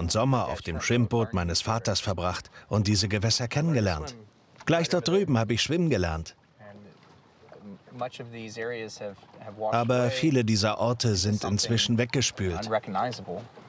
den Sommer auf dem Schwimmboot meines Vaters verbracht und diese Gewässer kennengelernt. Gleich dort drüben habe ich schwimmen gelernt. Aber viele dieser Orte sind inzwischen weggespült.